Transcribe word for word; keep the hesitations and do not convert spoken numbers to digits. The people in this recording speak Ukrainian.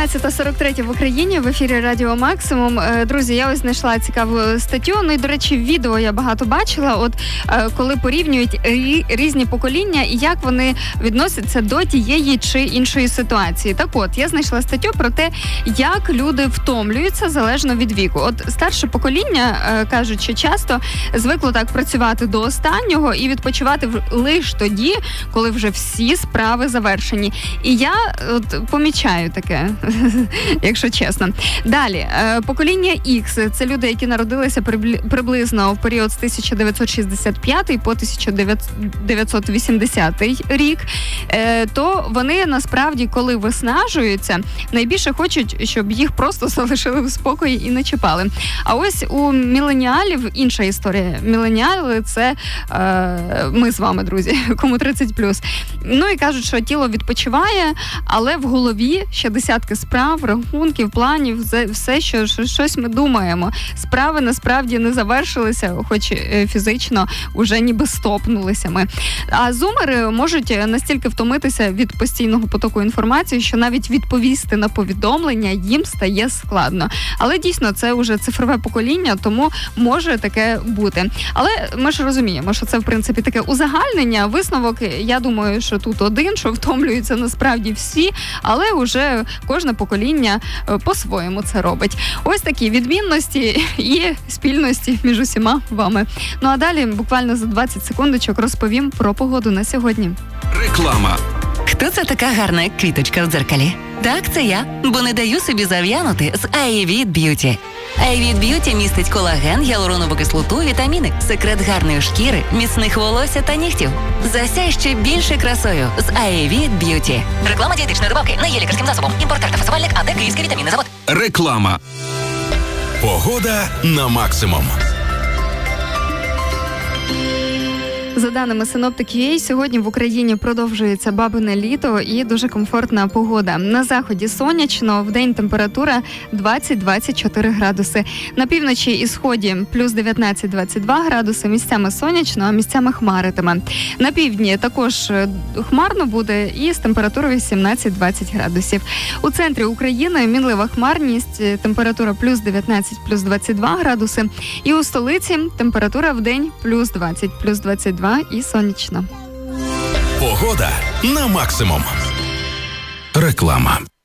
одинадцята сорок три в Україні, в ефірі Радіо Максимум. Друзі, я ось знайшла цікаву статтю. Ну і, до речі, відео я багато бачила, от коли порівнюють різні покоління і як вони відносяться до тієї чи іншої ситуації. Так от, я знайшла статтю про те, як люди втомлюються залежно від віку. От старше покоління, кажуть, що часто звикло так працювати до останнього і відпочивати лише тоді, коли вже всі справи завершені. І я от помічаю таке, якщо чесно. Далі, покоління X – це люди, які народилися приблизно в період з тисяча дев'ятсот шістдесят п'ятий по тисяча дев'ятсот вісімдесятий рік, то вони насправді, коли виснажуються, найбільше хочуть, щоб їх просто залишили в спокої і не чіпали. А ось у міленіалів інша історія. Міленіали – це е, ми з вами, друзі, кому тридцять плюс. Ну і кажуть, що тіло відпочиває, але в голові ще десятки справ, рахунків, планів, все, що, що щось ми думаємо. Справи насправді не завершилися, хоч фізично вже ніби стопнулися ми. А зумери можуть настільки втомитися від постійного потоку інформації, що навіть відповісти на повідомлення їм стає складно. Але дійсно це вже цифрове покоління, тому може таке бути. Але ми ж розуміємо, що це в принципі таке узагальнення. Висновок, я думаю, що тут один, що втомлюються насправді всі, але вже кожне покоління по-своєму це робить. Ось такі відмінності і спільності між усіма вами. Ну а далі буквально за двадцять секундочок розповім про погоду на сьогодні. Реклама. Хто це така гарна квіточка в дзеркалі? Так, це я, бо не даю собі зав'янути з Ayvit Beauty. Ayvit Beauty містить колаген, гіалуронову кислоту, вітаміни, секрет гарної шкіри, міцних волосся та нігтів. Засяй ще більше красою з Ayvit Beauty. Реклама дієтичної добавки не є лікарським засобом. Імпортер та фасувальник АД Київський вітамінний завод. Реклама. Погода на максимум. За даними Synoptic.ua, сьогодні в Україні продовжується бабине літо і дуже комфортна погода. На заході сонячно, вдень температура двадцять-двадцять чотири градуси. На півночі і сході плюс дев'ятнадцять-двадцять два градуси, місцями сонячно, а місцями хмаритиме. На півдні також хмарно буде і з температурою сімнадцять-двадцять градусів. У центрі України мінлива хмарність, температура плюс дев'ятнадцять, плюс двадцять два градуси. І у столиці температура вдень плюс двадцять, плюс двадцять два і сонячно. Погода на максимум. Реклама.